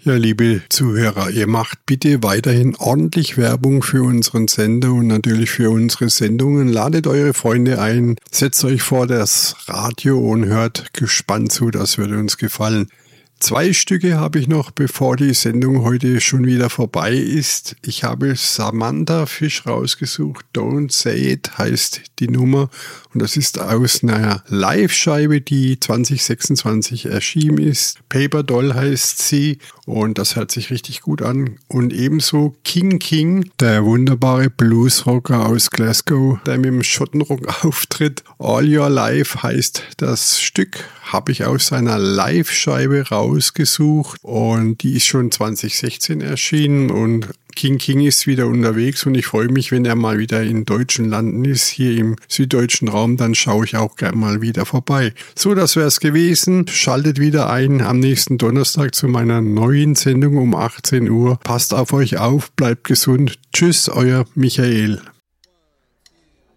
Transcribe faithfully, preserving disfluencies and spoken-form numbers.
Ja, liebe Zuhörer, ihr macht bitte weiterhin ordentlich Werbung für unseren Sender und natürlich für unsere Sendungen. Ladet eure Freunde ein, setzt euch vor das Radio und hört gespannt zu, das würde uns gefallen. Zwei Stücke habe ich noch, bevor die Sendung heute schon wieder vorbei ist. Ich habe Samantha Fish rausgesucht. Don't Say It heißt die Nummer. Und das ist aus einer Live-Scheibe, die zwanzig sechsundzwanzig erschienen ist. Paper Doll heißt sie. Und das hört sich richtig gut an. Und ebenso King King, der wunderbare Bluesrocker aus Glasgow, der mit dem Schottenrock auftritt. All Your Life heißt das Stück. Habe ich aus seiner Live-Scheibe rausgesucht und die ist schon zwanzig sechzehn erschienen und King King ist wieder unterwegs und ich freue mich, wenn er mal wieder in deutschen Landen ist, hier im süddeutschen Raum, dann schaue ich auch gerne mal wieder vorbei. So, das wäre es gewesen. Schaltet wieder ein am nächsten Donnerstag zu meiner neuen Sendung um achtzehn Uhr. Passt auf euch auf, bleibt gesund. Tschüss, euer Michael.